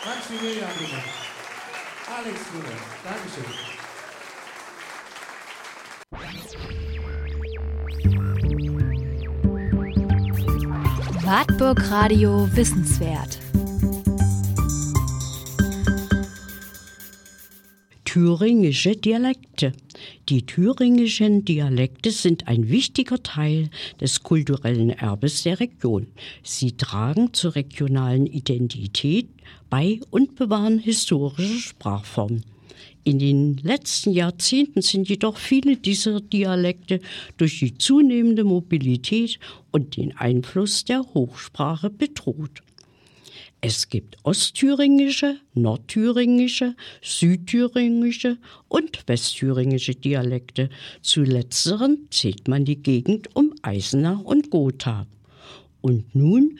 Maximilian Bruder. Alex Bruder. Dankeschön. Wartburg Radio Wissenswert. Thüringische Dialekte. Die thüringischen Dialekte sind ein wichtiger Teil des kulturellen Erbes der Region. Sie tragen zur regionalen Identität bei und bewahren historische Sprachformen. In den letzten Jahrzehnten sind jedoch viele dieser Dialekte durch die zunehmende Mobilität und den Einfluss der Hochsprache bedroht. Es gibt ostthüringische, nordthüringische, südthüringische und westthüringische Dialekte. Zu letzteren zählt man die Gegend um Eisenach und Gotha. Und nun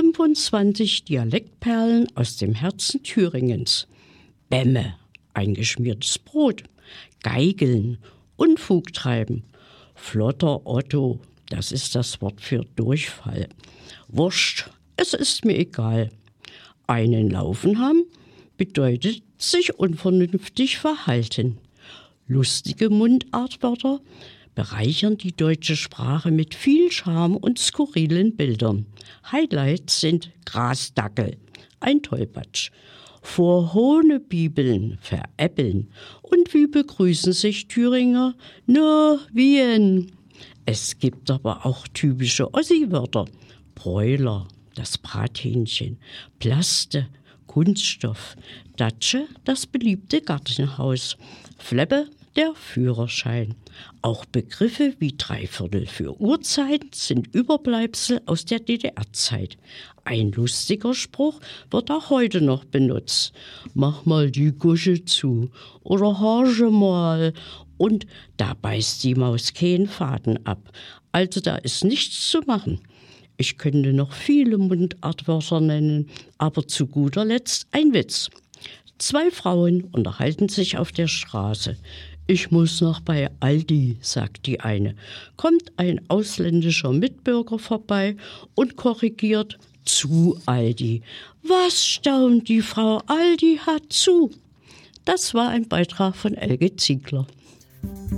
25 Dialektperlen aus dem Herzen Thüringens. Bämme, eingeschmiertes Brot, Geigeln, Unfug treiben, flotter Otto, das ist das Wort für Durchfall. Wurscht, es ist mir egal. Einen Laufen haben bedeutet sich unvernünftig verhalten. Lustige Mundartwörter bereichern die deutsche Sprache mit viel Charme und skurrilen Bildern. Highlights sind Grasdackel, ein Tollpatsch, vor Hohnebibeln veräppeln und wie begrüßen sich Thüringer? No, wien. Es gibt aber auch typische Ossi-Wörter, Bräuler, das Brathähnchen, Plaste, Kunststoff, Datsche, das beliebte Gartenhaus, Fleppe, der Führerschein. Auch Begriffe wie Dreiviertel für Uhrzeit sind Überbleibsel aus der DDR-Zeit. Ein lustiger Spruch wird auch heute noch benutzt. Mach mal die Gusche zu oder horche mal. Und da beißt die Maus keinen Faden ab. Also da ist nichts zu machen. Ich könnte noch viele Mundartwörter nennen, aber zu guter Letzt ein Witz. 2 Frauen unterhalten sich auf der Straße. Ich muss noch bei Aldi, sagt die eine. Kommt ein ausländischer Mitbürger vorbei und korrigiert: zu Aldi. Was staunt die Frau? Aldi hat zu. Das war ein Beitrag von Elke Ziegler.